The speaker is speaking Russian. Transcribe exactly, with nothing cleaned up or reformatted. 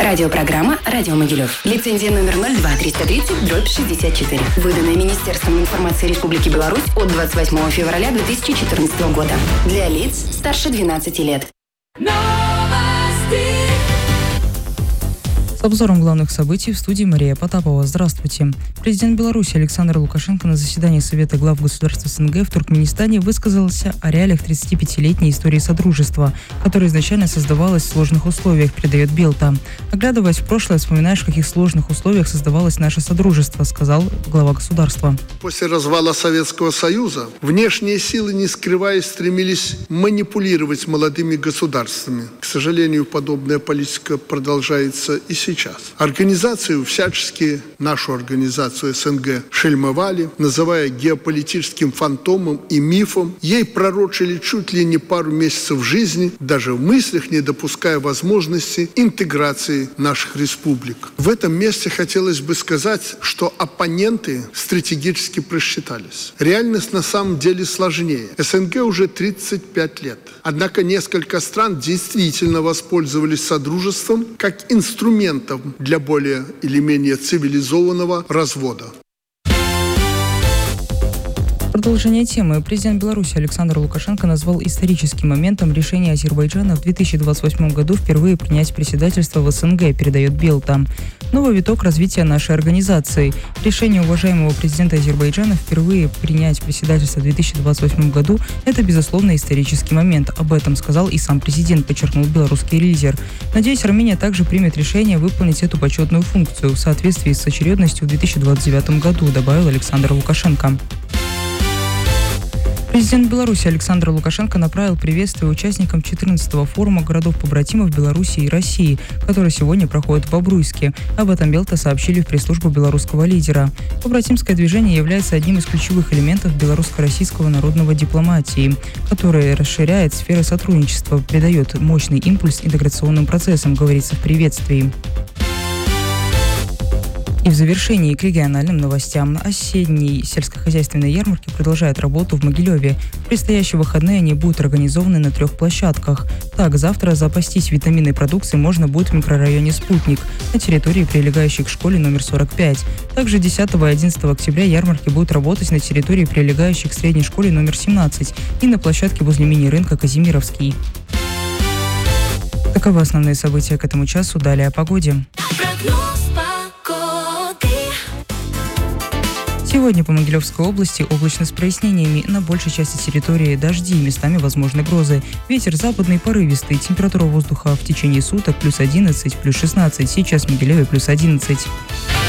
Радиопрограмма «Радио Могилев». Лицензия номер ноль два триста тридцать дробь шестьдесят четыре. Выданная Министерством информации Республики Беларусь от двадцать восьмого февраля две тысячи четырнадцатого года. Для лиц старше двенадцати лет. С обзором главных событий в студии Мария Потапова. Здравствуйте. Президент Беларуси Александр Лукашенко на заседании Совета глав государств СНГ в Туркменистане высказался о реалиях тридцатипятилетней истории Содружества, которая изначально создавалась в сложных условиях, передает Белта. Оглядываясь в прошлое, вспоминаешь, в каких сложных условиях создавалось наше Содружество, сказал глава государства. После развала Советского Союза внешние силы, не скрываясь, стремились манипулировать молодыми государствами. К сожалению, подобная политика продолжается и сейчас. Сейчас. Организацию всячески, нашу организацию СНГ, шельмовали, называя геополитическим фантомом и мифом. Ей пророчили чуть ли не пару месяцев жизни, даже в мыслях не допуская возможности интеграции наших республик. В этом месте хотелось бы сказать, что оппоненты стратегически просчитались. Реальность на самом деле сложнее. СНГ уже тридцать пять лет. Однако несколько стран действительно воспользовались Содружеством как инструментом для более или менее цивилизованного развода. Продолжение темы. Президент Беларуси Александр Лукашенко назвал историческим моментом решения Азербайджана в две тысячи двадцать восьмом году впервые принять председательство в СНГ, передает Белта. Новый виток развития нашей организации. Решение уважаемого президента Азербайджана впервые принять председательство в две тысячи двадцать восьмом году – это, безусловно, исторический момент. Об этом сказал и сам президент, подчеркнул белорусский лидер. Надеюсь, Армения также примет решение выполнить эту почетную функцию в соответствии с очередностью в две тысячи двадцать девятом году, добавил Александр Лукашенко. Президент Беларуси Александр Лукашенко направил приветствие участникам четырнадцатого форума городов-побратимов Беларуси и России, который сегодня проходит в Бобруйске. Об этом Белта сообщили в пресс-службу белорусского лидера. Побратимское движение является одним из ключевых элементов белорусско-российского народного дипломатии, который расширяет сферы сотрудничества, придает мощный импульс интеграционным процессам, говорится в приветствии. И в завершении к региональным новостям. Осенние сельскохозяйственные ярмарки продолжают работу в Могилеве. В предстоящие выходные они будут организованы на трех площадках. Так, завтра запастись витаминной продукцией можно будет в микрорайоне «Спутник» на территории, прилегающей к школе номер сорок пять. Также десятого и одиннадцатого октября ярмарки будут работать на территории, прилегающей к средней школе номер семнадцать и на площадке возле мини-рынка «Казимировский». Таковы основные события к этому часу. Далее о погоде. Сегодня по Могилевской области облачно с прояснениями. На большей части территории дожди, местами возможны грозы. Ветер западный порывистый. Температура воздуха в течение суток плюс одиннадцать, плюс шестнадцать. Сейчас в Могилеве плюс одиннадцать.